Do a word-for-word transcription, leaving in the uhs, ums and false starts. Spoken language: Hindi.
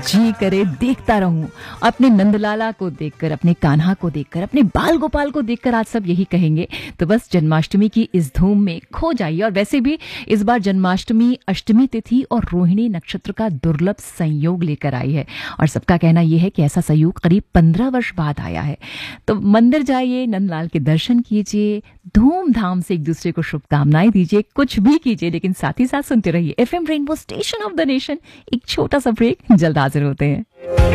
जी करे देखता रहूं। अपने नंदलाला को देखकर, अपने कान्हा को देखकर, अपने बाल गोपाल को देखकर आज सब यही कहेंगे। तो बस जन्माष्टमी की इस धूम में खो जाइए। और वैसे भी इस बार जन्माष्टमी अष्टमी तिथि और रोहिणी नक्षत्र का दुर्लभ संयोग लेकर आई है और सबका कहना यह है कि ऐसा संयोग करीब पंद्रह वर्ष बाद आया है। तो मंदिर जाइए, नंदलाल के दर्शन कीजिए, धूमधाम से एक दूसरे को शुभकामनाएं दीजिए, कुछ भी कीजिए, लेकिन साथ ही साथ सुनते रहिए FM rainbow station of the nation. एक छोटा सा ब्रेक, जल्द हाजिर होते हैं।